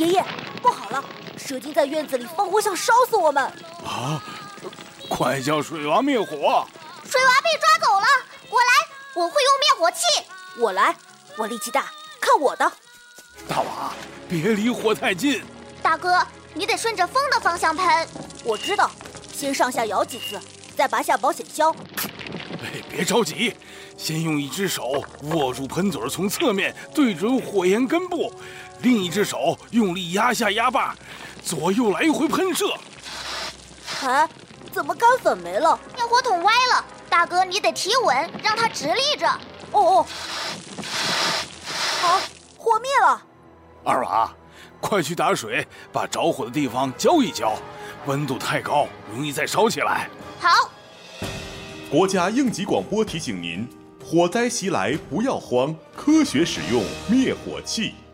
爷爷，不好了，蛇精在院子里放火，想烧死我们！ 啊！快叫水娃灭火！ 水娃被抓走了，我来，我会用灭火器。 我来，我力气大，看我的！ 大娃，别离火太近。 大哥，你得顺着风的方向喷。 我知道，先上下摇几次，再拔下保险销。 别着急，先用一只手握住喷嘴，从侧面对准火焰根部，另一只手用力压下压把，左右来回喷射。 哎，怎么干粉没了？ 灭火筒歪了，大哥你得提稳，让它直立着。 哦，好，火灭了。 二娃，快去打水，把着火的地方浇一浇，温度太高，容易再烧起来。 好。 国家应急广播提醒您：火灾袭来不要慌，科学使用灭火器。